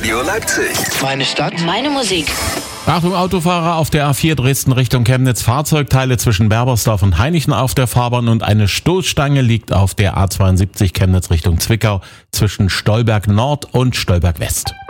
Radio Leipzig. Meine Stadt. Meine Musik. Achtung Autofahrer, auf der A4 Dresden Richtung Chemnitz, Fahrzeugteile zwischen Berbersdorf und Hainichen auf der Fahrbahn und eine Stoßstange liegt auf der A72 Chemnitz Richtung Zwickau zwischen Stolberg Nord und Stolberg West.